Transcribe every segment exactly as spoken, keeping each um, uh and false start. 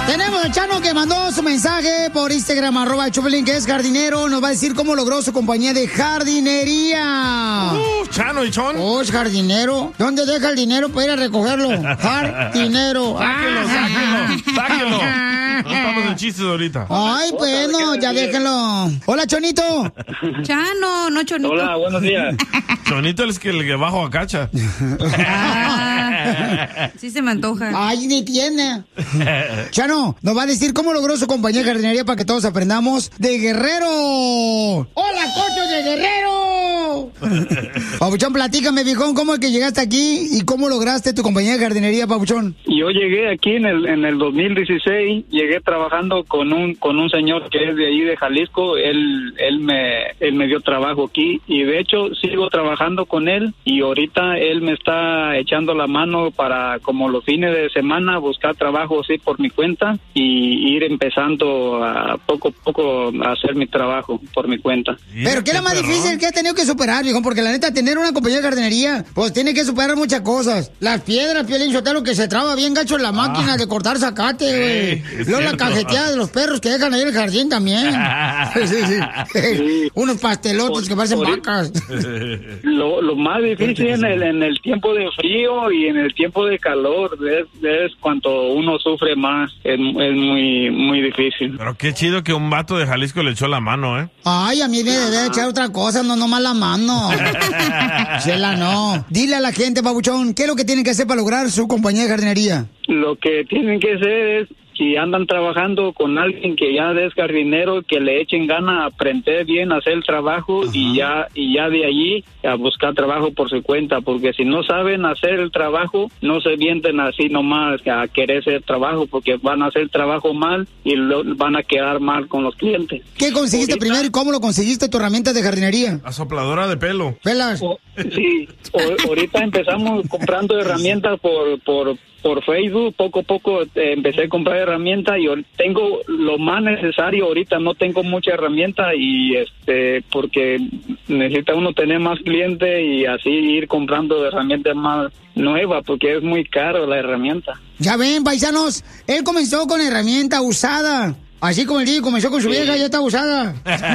Tenemos a Chano que mandó su mensaje por Instagram, arroba Chupelín, que es jardinero. Nos va a decir cómo logró su compañía de jardinería. Uh, Chano y Chon. Oh, es jardinero. ¿Dónde deja el dinero para ir a recogerlo? Jardinero. Sáquelo, sáquelo, sáquelo. No estamos en chistes ahorita. Ay, bueno, ya déjenlo. Hola, Chonito. Chano, no Chonito. Hola, buenos días. Chonito es que el que bajo a cacha. Ah, sí se me antoja. Ay, ni tiene. Chano, nos va a decir cómo logró su compañía de jardinería para que todos aprendamos de Guerrero. ¡Hola, cocho de Guerrero! Papuchón, platícame, viejón, ¿cómo es que llegaste aquí y cómo lograste tu compañía de jardinería, Papuchón? Yo llegué aquí en el en el dos mil dieciséis, llegué trabajando con un con un señor que es de ahí de Jalisco. Él él me él me dio trabajo aquí y de hecho sigo trabajando con él y ahorita él me está echando la mano para como los fines de semana buscar trabajo así por mi cuenta y ir empezando a poco a poco a hacer mi trabajo por mi cuenta. Pero ¿qué es lo más difícil que ha tenido que superar, viejo? Porque la neta, tener una compañía de jardinería, pues tiene que superar muchas cosas. Las piedras, Piolín Sotelo, que se traba bien gacho en la máquina ah. de cortar zacate, güey. Sí, luego la cajeteada de los perros que dejan ahí en el jardín también. sí, sí. Sí. Unos pastelotes por, que parecen vacas. Lo, lo más difícil en el, en el tiempo de frío y en el tiempo de calor es, es cuando uno sufre más. Es, es muy, muy difícil. Pero qué chido que un vato de Jalisco le echó la mano, ¿eh? Ay, a mí me debe echar otra cosa, no nomás la mano. Chela, no. Dile a la gente, babuchón, ¿qué es lo que tienen que hacer para lograr su compañía de jardinería? Lo que tienen que hacer es, si andan trabajando con alguien que ya es jardinero, que le echen ganas a aprender bien a hacer el trabajo. Ajá. y ya y ya de allí a buscar trabajo por su cuenta, porque si no saben hacer el trabajo, no se vienten así nomás a querer hacer trabajo, porque van a hacer el trabajo mal y lo, van a quedar mal con los clientes. ¿Qué conseguiste ahorita, primero y cómo lo conseguiste tu herramienta de jardinería? La sopladora de pelo. ¿Pelas? O, sí, o, ahorita empezamos comprando herramientas por por por Facebook, poco a poco eh, empecé a comprar herramientas y tengo lo más necesario. Ahorita no tengo mucha herramienta y este porque necesita uno tener más clientes y así ir comprando herramientas más nuevas, porque es muy caro la herramienta. Ya ven, paisanos, él comenzó con herramienta usada. Así como el día comenzó con su sí. vieja, ya está usada.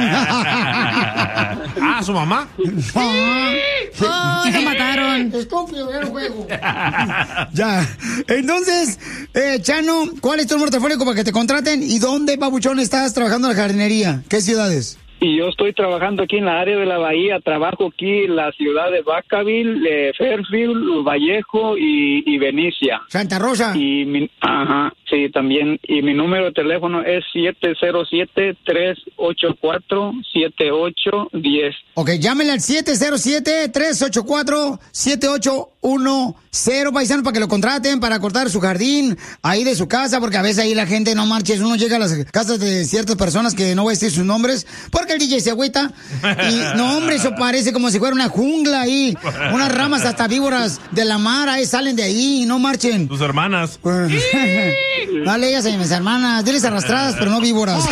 Ah, ¿su mamá? Ah, ¡Oh, lo mataron! Estúpido, era un juego. Ya. Entonces, eh, Chano, ¿cuál es tu número telefónico para que te contraten? ¿Y dónde, babuchón, estás trabajando en la jardinería? ¿Qué ciudades? Y yo estoy trabajando aquí en la área de la bahía, trabajo aquí en la ciudad de Vacaville, eh, Fairfield, Vallejo y, y Benicia. Santa Rosa. Y mi, ajá, sí, también. Y mi número de teléfono es siete cero siete, tres ocho cuatro, siete ocho uno cero. Ok, llámenle al siete cero siete, tres ocho cuatro, siete ocho uno cero, paisanos, para que lo contraten, para cortar su jardín ahí de su casa, porque a veces ahí la gente no marcha, uno llega a las casas de ciertas personas que no voy a decir sus nombres, porque el D J se agüita, y no, hombre, eso parece como si fuera una jungla ahí, unas ramas hasta víboras de la mar, ahí salen de ahí, no marchen. Tus hermanas. No le digas a mis hermanas, diles arrastradas, pero no víboras.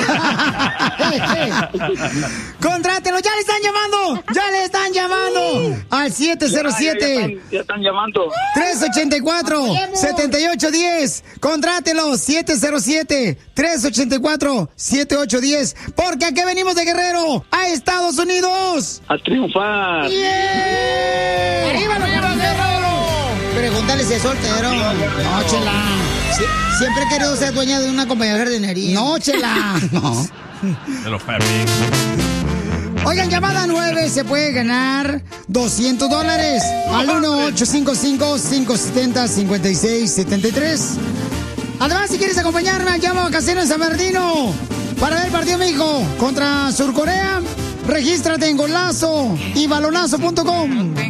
Contrátelo, ya le están llamando, ya le están llamando al siete cero siete. Ya, ya, ya, están, ya están llamando. tres ocho cuatro, siete ocho uno cero. Contrátelo, siete cero siete, tres ocho cuatro, siete ocho uno cero. Porque aquí venimos de Guerrero a Estados Unidos a triunfar. ¡Yeah! ¡Arriba los Guerrero! Pregúntale si es soltero. No, chela. Sie siempre he querido ser dueña de una compañía de jardinería. No, chela. No. De los Ferris. Oigan, llamada nueve se puede ganar doscientos dólares al uno ocho cinco cinco, cinco siete cero, cinco seis siete tres. Además, si quieres acompañarme, llama a Casino en San Bernardino para ver el partido México contra Surcorea. Regístrate en golazo y balonazo punto com.